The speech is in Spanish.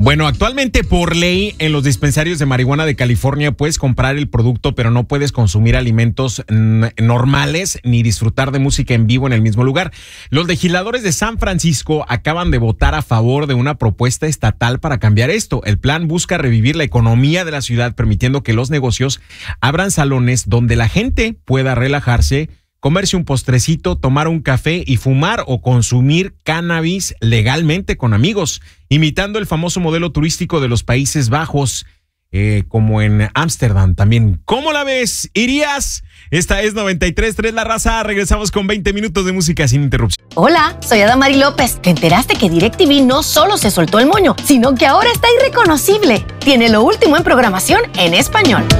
Bueno, actualmente por ley en los dispensarios de marihuana de California puedes comprar el producto, pero no puedes consumir alimentos normales ni disfrutar de música en vivo en el mismo lugar. Los legisladores de San Francisco acaban de votar a favor de una propuesta estatal para cambiar esto. El plan busca revivir la economía de la ciudad, permitiendo que los negocios abran salones donde la gente pueda relajarse, comerse un postrecito, tomar un café y fumar o consumir cannabis legalmente con amigos, imitando el famoso modelo turístico de los Países Bajos, como en Ámsterdam también. ¿Cómo la ves? ¿Irías? Esta es 93.3 La Raza. Regresamos con 20 minutos de música sin interrupción. Hola, soy Adamari López. ¿Te enteraste que DirecTV no solo se soltó el moño, sino que ahora está irreconocible? Tiene lo último en programación en español.